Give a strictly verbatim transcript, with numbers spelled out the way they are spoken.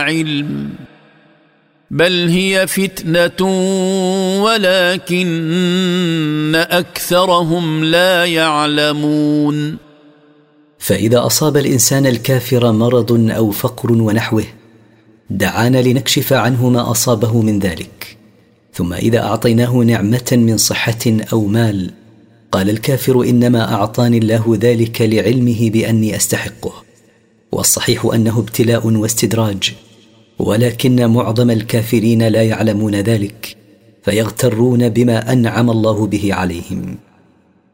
علم بل هي فتنة ولكن أكثرهم لا يعلمون. فإذا أصاب الإنسان الكافر مرض أو فقر ونحوه دعانا لنكشف عنه ما أصابه من ذلك، ثم إذا أعطيناه نعمة من صحة أو مال قال الكافر إنما أعطاني الله ذلك لعلمه بأني أستحقه، والصحيح أنه ابتلاء واستدراج، ولكن معظم الكافرين لا يعلمون ذلك فيغترون بما أنعم الله به عليهم.